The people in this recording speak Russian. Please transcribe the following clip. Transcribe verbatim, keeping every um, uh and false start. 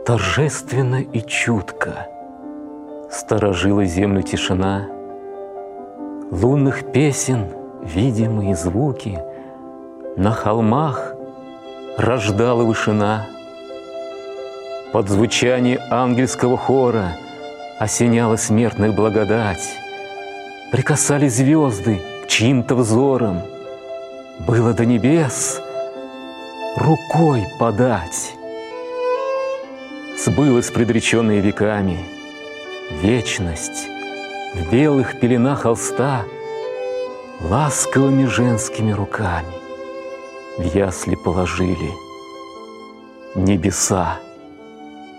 торжественно и чутко сторожила землю тишина. Лунных песен видимые звуки на холмах рождала вышина. Под звучание ангельского хора осеняла смертных благодать. Прикасались звезды к чьим-то взорам. Было до небес рукой подать. Сбылось предреченное веками. Вечность в белых пеленах холста ласковыми женскими руками в ясли положили небеса.